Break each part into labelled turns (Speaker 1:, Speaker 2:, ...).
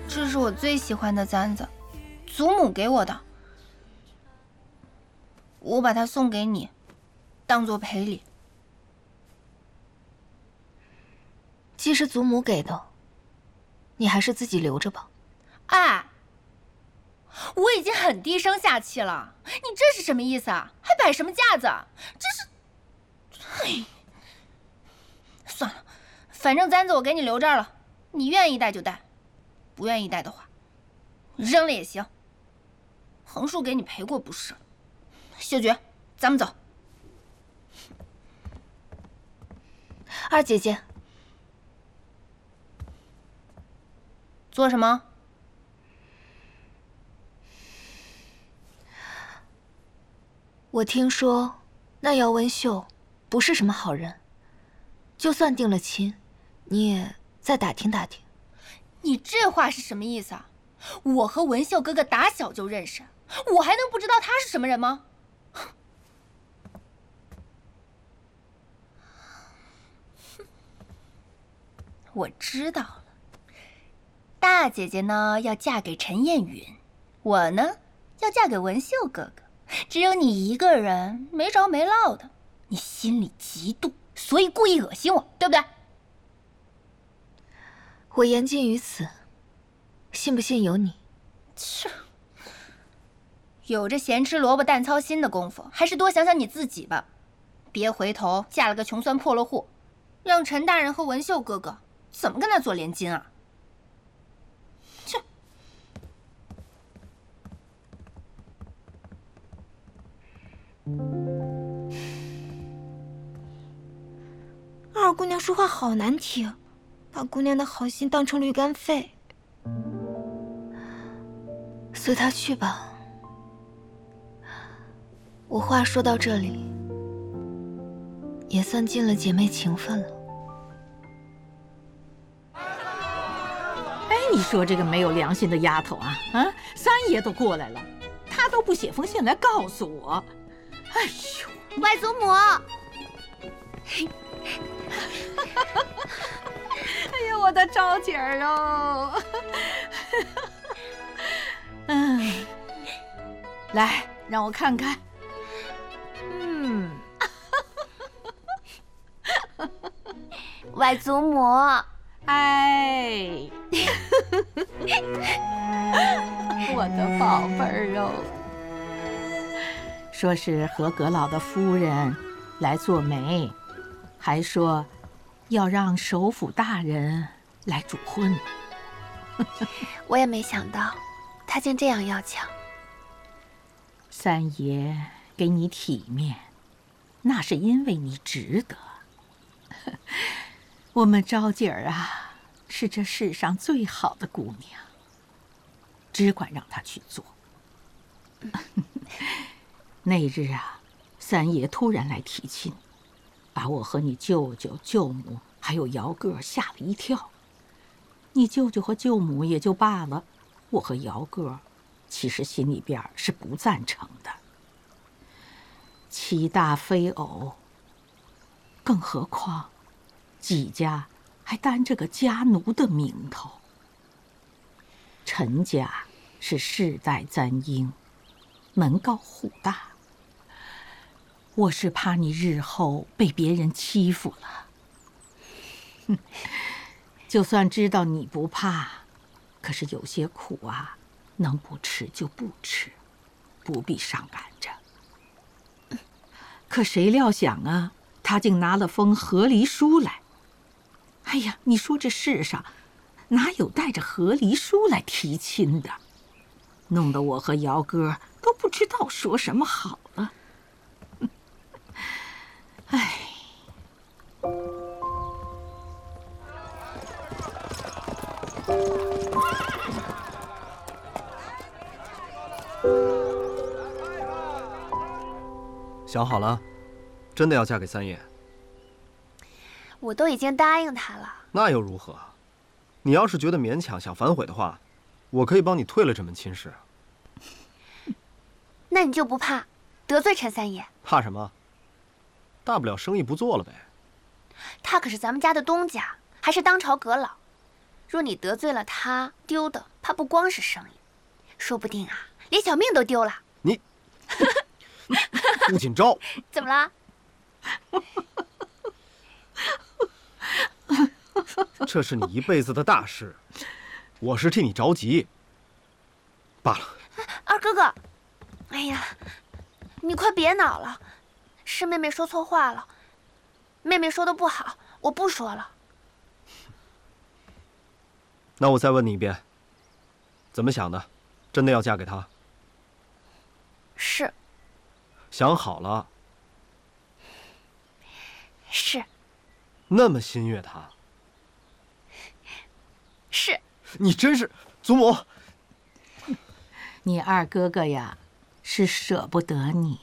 Speaker 1: 这是我最喜欢的簪子，祖母给我的，我把它送给你，当做赔礼。
Speaker 2: 既是祖母给的，你还是自己留着吧。
Speaker 1: 哎，我已经很低声下气了，你这是什么意思啊？还摆什么架子？这是……哎，算了，反正簪子我给你留这儿了，你愿意戴就戴，不愿意戴的话，扔了也行。横竖给你赔过不是？秀菊，咱们走。
Speaker 2: 二姐姐，
Speaker 1: 做什么？
Speaker 2: 我听说那姚文秀不是什么好人，就算定了亲，你也再打听打听。
Speaker 1: 你这话是什么意思啊？我和文秀哥哥打小就认识，我还能不知道他是什么人吗？我知道了，大姐姐呢要嫁给陈燕云，我呢要嫁给文秀哥哥，只有你一个人没着没落的，你心里嫉妒，所以故意恶心我，对不对？
Speaker 2: 我言尽于此，信不信由你。
Speaker 1: 切，有着闲吃萝卜淡操心的功夫，还是多想想你自己吧，别回头嫁了个穷酸破落户，让陈大人和文秀哥哥怎么跟他做连襟啊？切！
Speaker 3: 二姑娘说话好难听，把姑娘的好心当成驴肝肺。
Speaker 2: 随她去吧。我话说到这里，也算尽了姐妹情分了。
Speaker 4: 哎，你说这个没有良心的丫头啊！三爷都过来了，她都不写封信来告诉我。哎呦，
Speaker 1: 外祖母！
Speaker 4: 哎呀，我的招姐儿哦！来，让我看看。
Speaker 1: 外祖母，
Speaker 4: 哎，我的宝贝儿哦，说是和阁老的夫人来做媒，还说要让首府大人来主婚。
Speaker 2: 我也没想到，他竟这样要强。
Speaker 4: 三爷给你体面，那是因为你值得。我们招姐儿啊，是这世上最好的姑娘，只管让她去做。那日啊，三爷突然来提亲，把我和你舅舅、舅母还有姚哥吓了一跳。你舅舅和舅母也就罢了，我和姚哥其实心里边是不赞成的。七大非偶，更何况季家还担着个家奴的名头。陈家是世代簪缨，门高户大，我是怕你日后被别人欺负了。就算知道你不怕，可是有些苦啊，能不吃就不吃，不必伤感着。可谁料想啊，他竟拿了封和离书来。哎呀，你说这世上哪有带着和离书来提亲的？弄得我和姚哥都不知道说什么好了。哎。
Speaker 5: 想好了，真的要嫁给三爷？
Speaker 2: 我都已经答应他了。
Speaker 5: 那又如何？你要是觉得勉强想反悔的话，我可以帮你退了这门亲事。
Speaker 2: 那你就不怕得罪陈三爷？
Speaker 5: 怕什么？大不了生意不做了呗。
Speaker 2: 他可是咱们家的东家，还是当朝阁老。若你得罪了他，丢的怕不光是生意，说不定啊，连小命都丢了。
Speaker 5: 你不仅招，
Speaker 2: 怎么了？
Speaker 5: 这是你一辈子的大事，我是替你着急。罢了。
Speaker 2: 二哥哥，哎呀，你快别恼了，是妹妹说错话了，妹妹说的不好，我不说了。
Speaker 5: 那我再问你一遍，怎么想的？真的要嫁给他？
Speaker 2: 是。
Speaker 5: 想好了？
Speaker 2: 是。
Speaker 5: 那么心悦他？
Speaker 2: 是。
Speaker 5: 你真是，祖母。
Speaker 4: 你二哥哥呀，是舍不得你。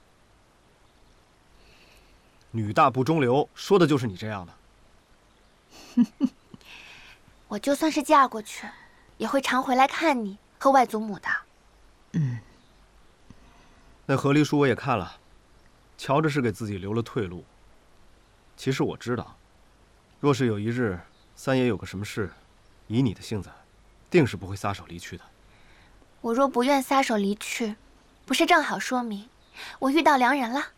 Speaker 5: 女大不中留，说的就是你这样的。
Speaker 2: 我就算是嫁过去，也会常回来看你和外祖母的。
Speaker 5: 那和离书我也看了，瞧着是给自己留了退路。其实我知道，若是有一日三爷有个什么事，以你的性子，定是不会撒手离去的。
Speaker 2: 我若不愿撒手离去，不是正好说明我遇到良人了？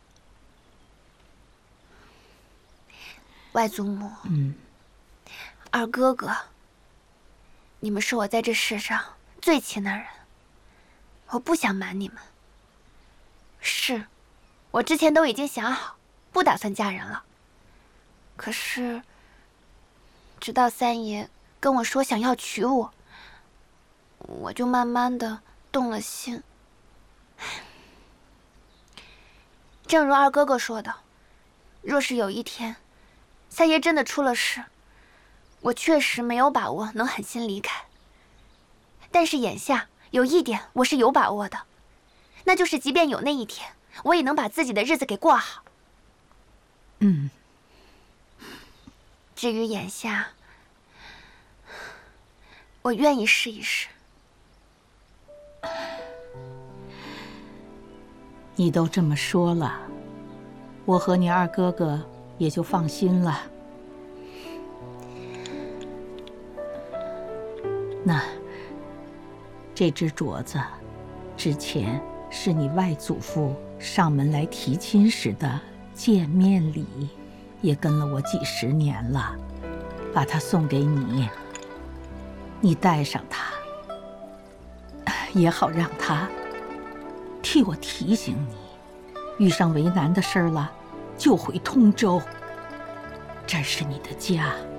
Speaker 2: 外祖母，二哥哥，你们是我在这世上最亲的人，我不想瞒你们。是，我之前都已经想好，不打算嫁人了。可是，直到三爷跟我说想要娶我，我就慢慢的动了心。正如二哥哥说的，若是有一天，三爷真的出了事，我确实没有把握能狠心离开。但是眼下有一点我是有把握的，那就是即便有那一天，我也能把自己的日子给过好。至于眼下，我愿意试一试。
Speaker 4: 你都这么说了，我和你二哥哥也就放心了。那这只镯子，之前是你外祖父上门来提亲时的见面礼，也跟了我几十年了，把它送给你，你戴上它，也好让它替我提醒你，遇上为难的事儿了，就回通州，这是你的家。